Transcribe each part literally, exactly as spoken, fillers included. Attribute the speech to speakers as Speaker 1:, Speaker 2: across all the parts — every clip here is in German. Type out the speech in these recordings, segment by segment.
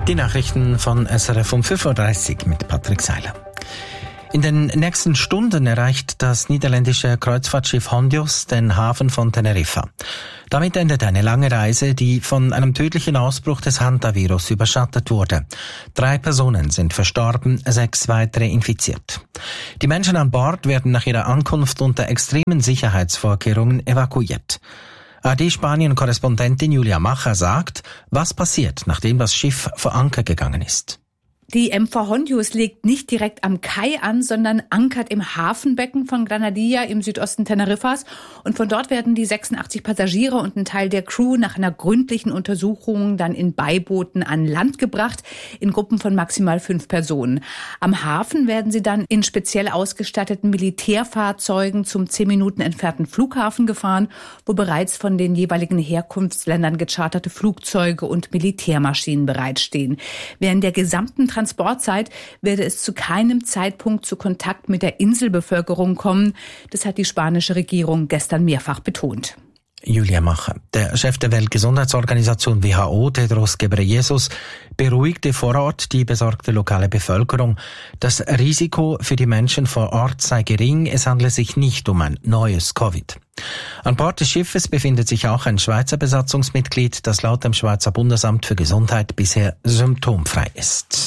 Speaker 1: Die Nachrichten von S R F um fünf Uhr dreißig mit Patrick Seiler. In den nächsten Stunden erreicht das niederländische Kreuzfahrtschiff Hondios den Hafen von Teneriffa. Damit endet eine lange Reise, die von einem tödlichen Ausbruch des Hantavirus überschattet wurde. Drei Personen sind verstorben, sechs weitere infiziert. Die Menschen an Bord werden nach ihrer Ankunft unter extremen Sicherheitsvorkehrungen evakuiert. A D-Spanien-Korrespondentin Julia Macher sagt, was passiert, nachdem das Schiff vor Anker gegangen ist.
Speaker 2: Die M V Hondios legt nicht direkt am Kai an, sondern ankert im Hafenbecken von Granadilla im Südosten Teneriffas. Und von dort werden die sechsundachtzig Passagiere und ein Teil der Crew nach einer gründlichen Untersuchung dann in Beibooten an Land gebracht, in Gruppen von maximal fünf Personen. Am Hafen werden sie dann in speziell ausgestatteten Militärfahrzeugen zum zehn Minuten entfernten Flughafen gefahren, wo bereits von den jeweiligen Herkunftsländern gecharterte Flugzeuge und Militärmaschinen bereitstehen. Während der gesamten Transportzeit werde es zu keinem Zeitpunkt zu Kontakt mit der Inselbevölkerung kommen. Das hat die spanische Regierung gestern mehrfach betont.
Speaker 1: Julia Macher. Der Chef der Weltgesundheitsorganisation W H O, Tedros Ghebreyesus, beruhigte vor Ort die besorgte lokale Bevölkerung. Das Risiko für die Menschen vor Ort sei gering, es handle sich nicht um ein neues Covid. An Bord des Schiffes befindet sich auch ein Schweizer Besatzungsmitglied, das laut dem Schweizer Bundesamt für Gesundheit bisher symptomfrei ist.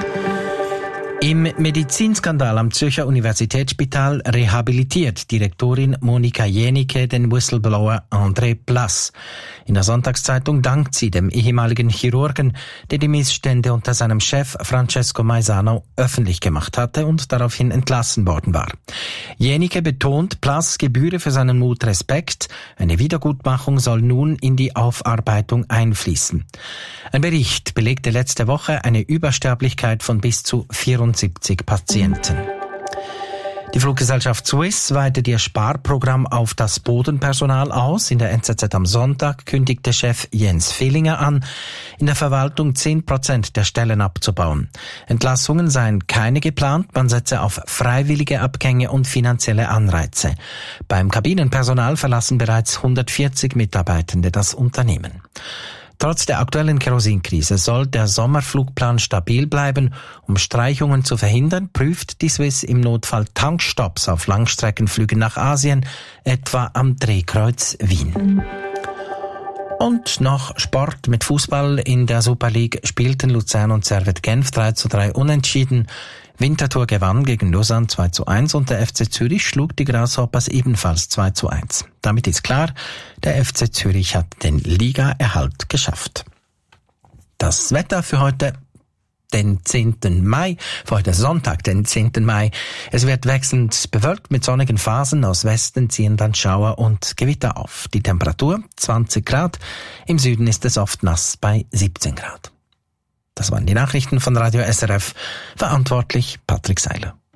Speaker 1: Im Medizinskandal am Zürcher Universitätsspital rehabilitiert Direktorin Monika Jenicke den Whistleblower André Plass. In der Sonntagszeitung dankt sie dem ehemaligen Chirurgen, der die Missstände unter seinem Chef Francesco Maisano öffentlich gemacht hatte und daraufhin entlassen worden war. Jenicke betont, Plass gebühre für seinen Mut Respekt. Eine Wiedergutmachung soll nun in die Aufarbeitung einfließen. Ein Bericht belegte letzte Woche eine Übersterblichkeit von bis zu vierundsiebzig Patienten. Die Fluggesellschaft Swiss weitet ihr Sparprogramm auf das Bodenpersonal aus. In der N Z Z am Sonntag kündigte Chef Jens Villinger an, in der Verwaltung zehn Prozent der Stellen abzubauen. Entlassungen seien keine geplant, man setze auf freiwillige Abgänge und finanzielle Anreize. Beim Kabinenpersonal verlassen bereits hundertvierzig Mitarbeitende das Unternehmen. Trotz der aktuellen Kerosinkrise soll der Sommerflugplan stabil bleiben. Um Streichungen zu verhindern, prüft die Swiss im Notfall Tankstopps auf Langstreckenflügen nach Asien, etwa am Drehkreuz Wien. Und noch Sport mit Fußball. In der Super League spielten Luzern und Servette Genf drei zu drei unentschieden. Winterthur gewann gegen Lausanne zwei zu eins und der F C Zürich schlug die Grasshoppers ebenfalls zwei zu eins. Damit ist klar, der F C Zürich hat den Ligaerhalt geschafft. Das Wetter für heute, den zehnten Mai, für heute Sonntag, den zehnten Mai. Es wird wechselnd bewölkt mit sonnigen Phasen. Aus Westen ziehen dann Schauer und Gewitter auf. Die Temperatur zwanzig Grad. Im Süden ist es oft nass bei siebzehn Grad. Das waren die Nachrichten von Radio S R F. Verantwortlich Patrick Seiler.